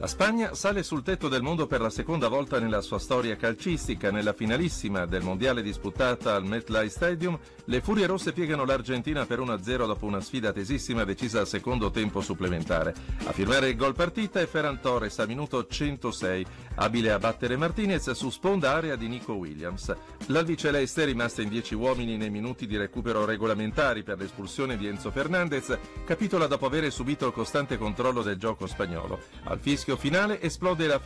La Spagna sale sul tetto del mondo per la seconda volta nella sua storia calcistica. Nella finalissima del mondiale disputata al MetLife Stadium, le Furie Rosse piegano l'Argentina per 1-0 dopo una sfida tesissima decisa al secondo tempo supplementare. A firmare il gol partita è Ferran Torres a minuto 106, abile a battere Martinez su sponda area di Nico Williams. L'albiceleste, rimasta in 10 uomini nei minuti di recupero regolamentari per l'espulsione di Enzo Fernandez, capitola dopo aver subito il costante controllo del gioco spagnolo. Al fischio finale esplode la